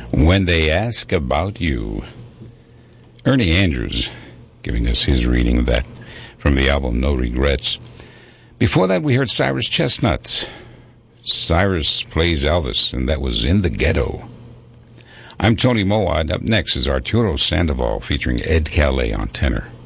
When They Ask About You. Ernie Andrews giving us his reading of that from the album No Regrets. Before that, we heard Cyrus Chestnut. Cyrus plays Elvis, and that was In the Ghetto. I'm Tony Mowat. Up next is Arturo Sandoval featuring Ed Calais on tenor.